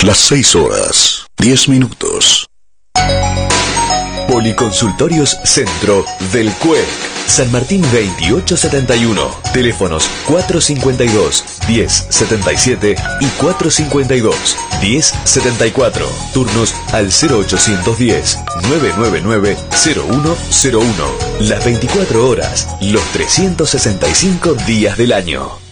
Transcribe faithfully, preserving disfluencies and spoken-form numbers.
Las seis horas, diez minutos. Policonsultorios Centro del C U E C. San Martín veintiocho setenta y uno. Teléfonos cuatro cincuenta y dos, diez setenta y siete y cuatro cincuenta y dos, diez setenta y cuatro. Turnos al cero ochocientos diez, nueve nueve nueve, cero uno cero uno. Las veinticuatro horas, los trescientos sesenta y cinco días del año.